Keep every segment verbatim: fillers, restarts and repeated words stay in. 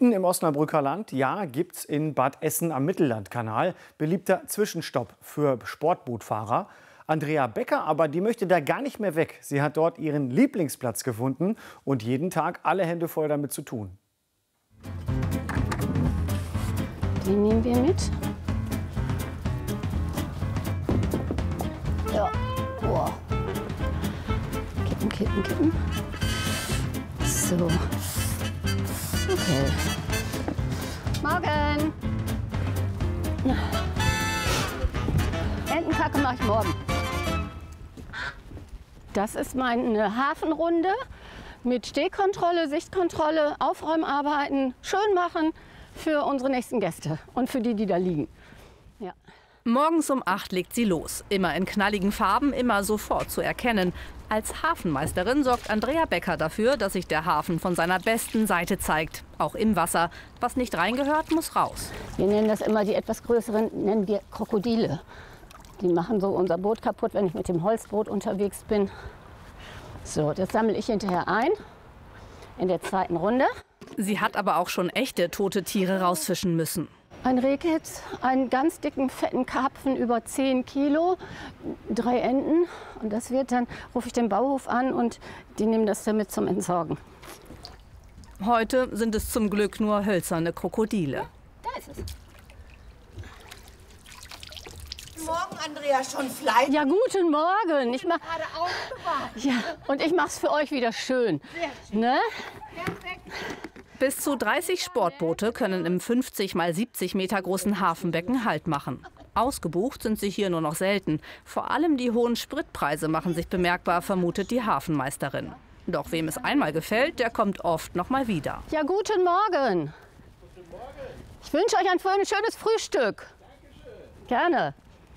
Mitten im Osnabrücker Land, ja, gibt's in Bad Essen am Mittellandkanal beliebter Zwischenstopp für Sportbootfahrer. Andrea Becker aber, die möchte da gar nicht mehr weg. Sie hat dort ihren Lieblingsplatz gefunden und jeden Tag alle Hände voll damit zu tun. Den nehmen wir mit. Ja. Boah. Kippen, kippen, kippen. So. Okay. Morgen. Entenkacke mache ich morgen. Das ist meine Hafenrunde mit Stehkontrolle, Sichtkontrolle, Aufräumarbeiten, schön machen für unsere nächsten Gäste und für die, die da liegen. Ja. Morgens um acht legt sie los. Immer in knalligen Farben, immer sofort zu erkennen. Als Hafenmeisterin sorgt Andrea Becker dafür, dass sich der Hafen von seiner besten Seite zeigt. Auch im Wasser. Was nicht reingehört, muss raus. Wir nennen das immer, die etwas größeren, nennen wir Krokodile. Die machen so unser Boot kaputt, wenn ich mit dem Holzboot unterwegs bin. So, das sammle ich hinterher ein in der zweiten Runde. Sie hat aber auch schon echte tote Tiere rausfischen müssen. Ein Rehkitz, einen ganz dicken, fetten Karpfen über zehn Kilo, drei Enten. Und das wird dann, rufe ich den Bauhof an und die nehmen das dann mit zum Entsorgen. Heute sind es zum Glück nur hölzerne Krokodile. Da ist es. Morgen, Andrea, schon fleißig. Ja, guten Morgen. Ich mach, Gerade aufgewacht. ja, und ich mache es für euch wieder schön. Ne? Perfekt. Bis zu dreißig Sportboote können im fünfzig mal siebzig Meter großen Hafenbecken Halt machen. Ausgebucht sind sie hier nur noch selten. Vor allem die hohen Spritpreise machen sich bemerkbar, vermutet die Hafenmeisterin. Doch wem es einmal gefällt, der kommt oft noch mal wieder. Ja, guten Morgen. Ich wünsche euch ein schönes Frühstück. Dankeschön. Gerne.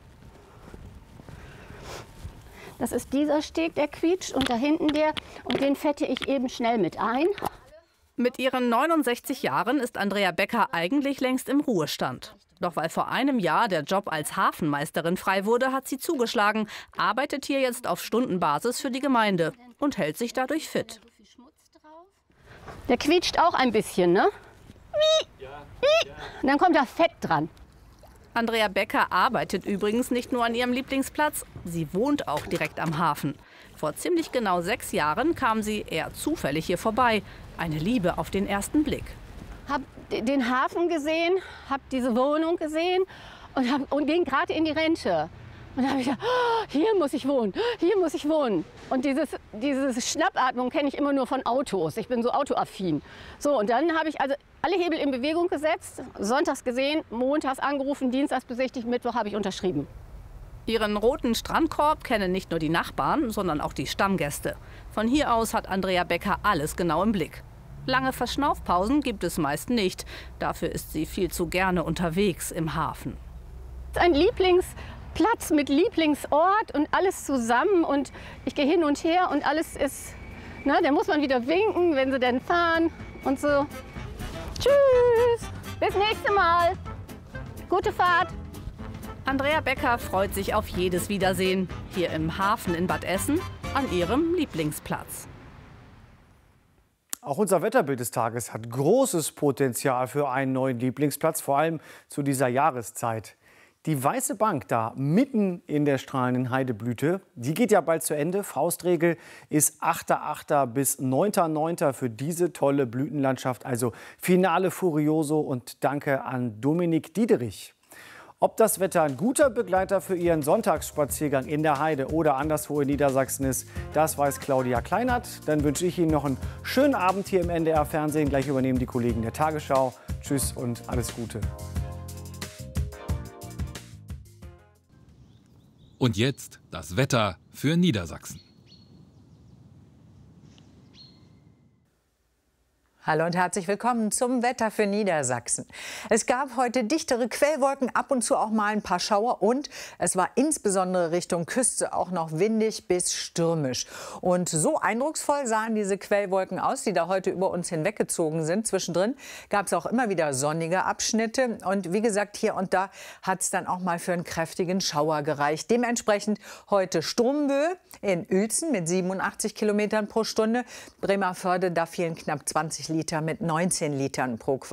Das ist dieser Steg, der quietscht, und da hinten der. Und den fette ich eben schnell mit ein. Mit ihren neunundsechzig Jahren ist Andrea Becker eigentlich längst im Ruhestand. Doch weil vor einem Jahr der Job als Hafenmeisterin frei wurde, hat sie zugeschlagen, arbeitet hier jetzt auf Stundenbasis für die Gemeinde und hält sich dadurch fit. Der quietscht auch ein bisschen, ne? Und dann kommt da Fett dran. Andrea Becker arbeitet übrigens nicht nur an ihrem Lieblingsplatz, sie wohnt auch direkt am Hafen. Vor ziemlich genau sechs Jahren kam sie eher zufällig hier vorbei. Eine Liebe auf den ersten Blick. Hab den Hafen gesehen, hab diese Wohnung gesehen und, hab, und ging gerade in die Rente. Und da habe ich gedacht, oh, hier muss ich wohnen, hier muss ich wohnen. Und dieses, diese Schnappatmung kenne ich immer nur von Autos. Ich bin so autoaffin. So, und dann habe ich also alle Hebel in Bewegung gesetzt, sonntags gesehen, montags angerufen, dienstags besichtigt, Mittwoch habe ich unterschrieben. Ihren roten Strandkorb kennen nicht nur die Nachbarn, sondern auch die Stammgäste. Von hier aus hat Andrea Becker alles genau im Blick. Lange Verschnaufpausen gibt es meist nicht. Dafür ist sie viel zu gerne unterwegs im Hafen. Ein Lieblingsplatz mit Lieblingsort und alles zusammen. Und ich gehe hin und her und alles ist, ne, da muss man wieder winken, wenn sie denn fahren und so. Tschüss, bis nächste Mal. Gute Fahrt. Andrea Becker freut sich auf jedes Wiedersehen. Hier im Hafen in Bad Essen, an ihrem Lieblingsplatz. Auch unser Wetterbild des Tages hat großes Potenzial für einen neuen Lieblingsplatz, vor allem zu dieser Jahreszeit. Die Weiße Bank da mitten in der strahlenden Heideblüte, die geht ja bald zu Ende. Faustregel ist achter achter bis neunter neunter für diese tolle Blütenlandschaft. Also Finale Furioso und danke an Dominik Diederich. Ob das Wetter ein guter Begleiter für Ihren Sonntagsspaziergang in der Heide oder anderswo in Niedersachsen ist, das weiß Claudia Kleinert. Dann wünsche ich Ihnen noch einen schönen Abend hier im N D R-Fernsehen. Gleich übernehmen die Kollegen der Tagesschau. Tschüss und alles Gute. Und jetzt das Wetter für Niedersachsen. Hallo und herzlich willkommen zum Wetter für Niedersachsen. Es gab heute dichtere Quellwolken, ab und zu auch mal ein paar Schauer und es war insbesondere Richtung Küste auch noch windig bis stürmisch. Und so eindrucksvoll sahen diese Quellwolken aus, die da heute über uns hinweggezogen sind. Zwischendrin gab es auch immer wieder sonnige Abschnitte und wie gesagt, hier und da hat es dann auch mal für einen kräftigen Schauer gereicht. Dementsprechend heute Sturmböe in Uelzen mit siebenundachtzig Kilometern pro Stunde. Bremervörde, da fielen knapp zwanzig Liter mit neunzehn Litern pro Quadratmeter.